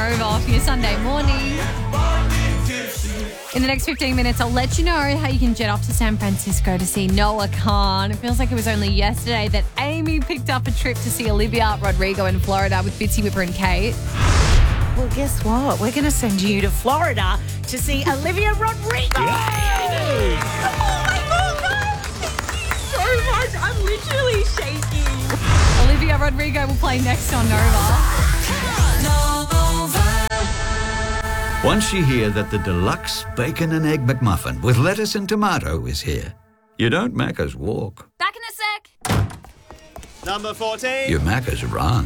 Nova for your Sunday morning. In the next 15 minutes, I'll let you know how you can jet off to San Francisco to see Noah Kahan. It feels like it was only yesterday that Amy picked up a trip to see Olivia Rodrigo in Florida with Bitsy Whipper and Kate. Well, guess what? We're going to send you to Florida to see Olivia Rodrigo. Oh my God, thank you so much. I'm literally shaking. Olivia Rodrigo will play next on Nova. Once you hear that the deluxe bacon and egg McMuffin with lettuce and tomato is here, you don't Macca's walk. Back in a sec. Number 14. You Macca's run.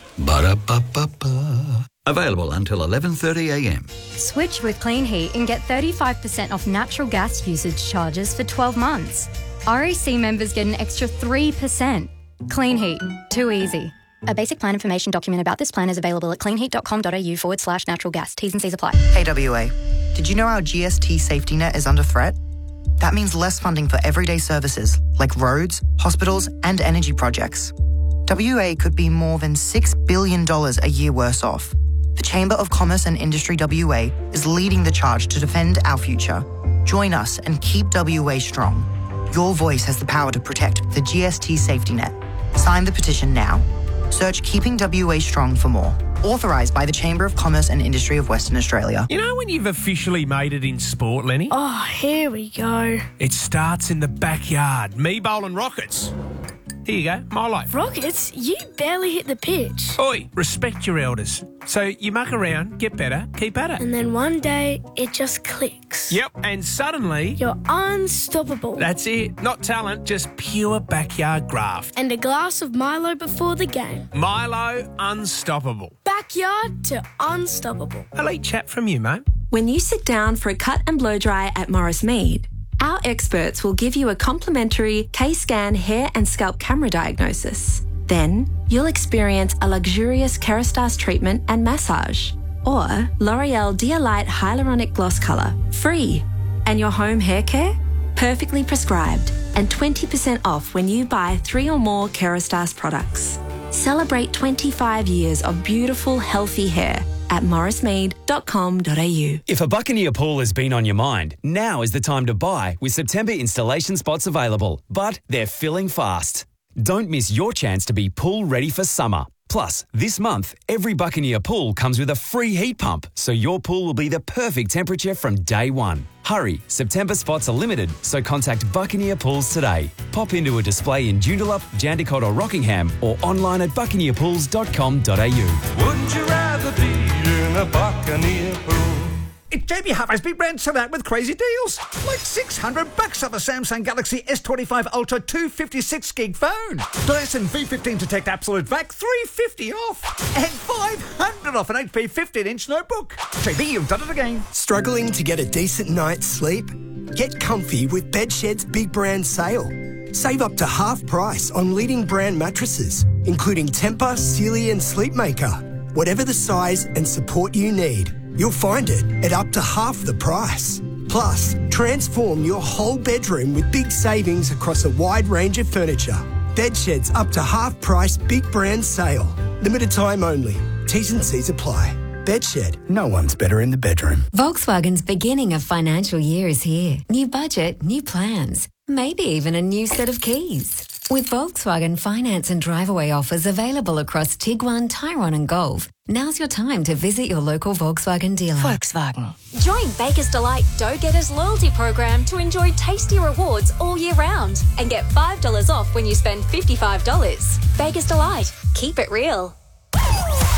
Ba-da-ba-ba-ba. Available until 11:30 a.m. Switch with Clean Heat and get 35% off natural gas usage charges for 12 months. REC members get an extra 3%. Clean Heat. Too easy. A basic plan information document about this plan is available at cleanheat.com.au/natural gas. T's and C's apply. Hey WA, did you know our GST safety net is under threat? That means less funding for everyday services like roads, hospitals and energy projects. WA could be more than $6 billion a year worse off. The Chamber of Commerce and Industry WA is leading the charge to defend our future. Join us and keep WA strong. Your voice has the power to protect the GST safety net. Sign the petition now. Search Keeping WA Strong for more. Authorised by the Chamber of Commerce and Industry of Western Australia. You know when you've officially made it in sport, Lenny? Oh, here we go. It starts in the backyard. Me bowling rockets. Here you go, my life. Rockets? You barely hit the pitch. Oi, respect your elders. So you muck around, get better, keep at it. And then one day, it just clicks. Yep, and suddenly... You're unstoppable. That's it. Not talent, just pure backyard graft. And a glass of Milo before the game. Milo, unstoppable. Backyard to unstoppable. Elite chat from you, mate. When you sit down for a cut and blow dry at Morris Mead, our experts will give you a complimentary K-Scan hair and scalp camera diagnosis. Then, you'll experience a luxurious Kerastase treatment and massage. Or L'Oreal Dialight Hyaluronic Gloss Colour, free. And your home hair care? Perfectly prescribed. And 20% off when you buy 3 or more Kerastase products. Celebrate 25 years of beautiful, healthy hair at morrismead.com.au. If a Buccaneer pool has been on your mind, now is the time to buy with September installation spots available, but they're filling fast. Don't miss your chance to be pool ready for summer. Plus, this month, every Buccaneer pool comes with a free heat pump, so your pool will be the perfect temperature from day one. Hurry, September spots are limited, so contact Buccaneer Pools today. Pop into a display in Joondalup, Jandakot or Rockingham, or online at buccaneerpools.com.au. Wouldn't you rather be in a Buccaneer pool? It's Jamie Harper's Big Brand Sell Out with crazy deals. Like $600 off a Samsung Galaxy S25 Ultra 256 gig phone. Dyson V15 to take absolute vac, $350 off. And $500 off an HP 15-inch notebook. JB, you've done it again. Struggling to get a decent night's sleep? Get comfy with Bedshed's Big Brand Sale. Save up to half price on leading brand mattresses, including Tempur, Sealy and Sleepmaker. Whatever the size and support you need, you'll find it at up to half the price. Plus, transform your whole bedroom with big savings across a wide range of furniture. Bedshed's up to half price Big Brand Sale. Limited time only. T's and C's apply. Bedshed, no one's better in the bedroom. Volkswagen's beginning of financial year is here. New budget, new plans, maybe even a new set of keys. With Volkswagen finance and drive-away offers available across Tiguan, Tyrone and Golf, now's your time to visit your local Volkswagen dealer. Volkswagen. Join Baker's Delight Dough Getters loyalty program to enjoy tasty rewards all year round and get $5 off when you spend $55. Baker's Delight. Keep it real.